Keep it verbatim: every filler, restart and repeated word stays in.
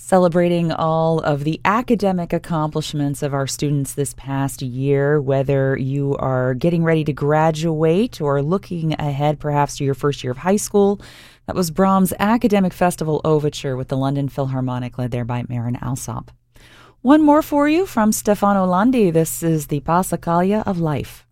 Celebrating all of the academic accomplishments of our students this past year, whether you are getting ready to graduate or looking ahead perhaps to your first year of high school. That was Brahms' Academic Festival Overture with the London Philharmonic, led there by Marin Alsop. One more for you from Stefano Landi. This is the Passacaglia of Life.